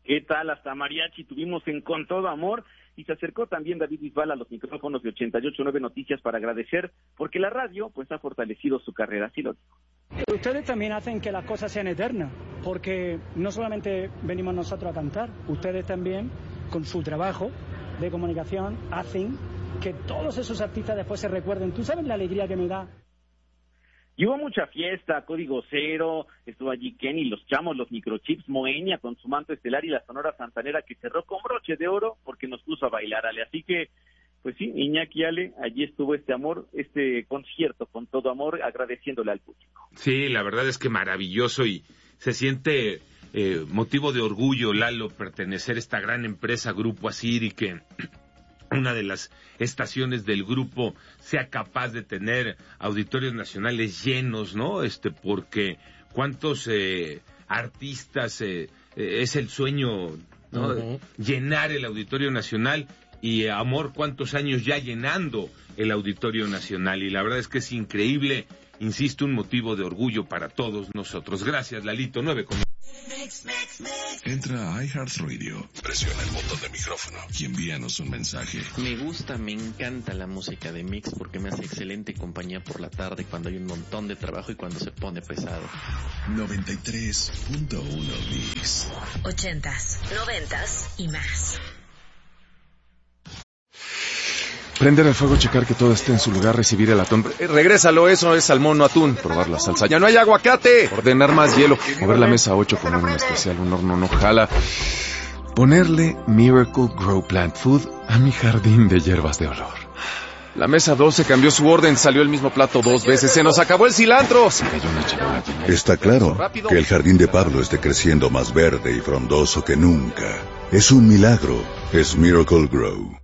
¿Qué tal? Hasta mariachi tuvimos en Con Todo Amor, y se acercó también David Bisbal a los micrófonos de 88.9 Noticias para agradecer, porque la radio pues ha fortalecido su carrera, así lo dijo. Ustedes también hacen que las cosas sean eternas, porque no solamente venimos nosotros a cantar, ustedes también, con su trabajo de comunicación, hacen que todos esos artistas después se recuerden. ¿Tú sabes la alegría que me da? Y hubo mucha fiesta, Código Cero, estuvo allí Kenny, Los Chamos, los Microchips, Moenia con su manto estelar y la Sonora Santanera que cerró con broche de oro porque nos puso a bailar, Ale. Así que, pues sí, Iñaki, Ale, allí estuvo este amor, este concierto Con Todo Amor, agradeciéndole al público. Sí, la verdad es que maravilloso y se siente motivo de orgullo, Lalo, pertenecer a esta gran empresa, Grupo Asir, y que una de las estaciones del grupo sea capaz de tener auditorios nacionales llenos, ¿no? Porque cuántos artistas es el sueño, ¿no? Uh-huh. Llenar el Auditorio Nacional, y Amor, cuántos años ya llenando el Auditorio Nacional, y la verdad es que es increíble, insisto, un motivo de orgullo para todos nosotros. Gracias, Lalito. 9. Entra a iHeartRadio, presiona el botón de micrófono y envíanos un mensaje. Me encanta la música de Mix porque me hace excelente compañía por la tarde cuando hay un montón de trabajo y cuando se pone pesado. 93.1 Mix. 80s, 90s y más. Prender el fuego, checar que todo esté en su lugar, recibir el atún. Regrésalo, eso es salmón, no atún. Probar la salsa. ¡Ya no hay aguacate! Ordenar más hielo. Mover la mesa 8, poner un especial, un horno no jala. Ponerle Miracle Grow Plant Food a mi jardín de hierbas de olor. La mesa 12 cambió su orden, salió el mismo plato 2 veces. ¡Se nos acabó el cilantro! Se cayó una charola. Está claro que el jardín de Pablo esté creciendo más verde y frondoso que nunca. Es un milagro. Es Miracle Grow.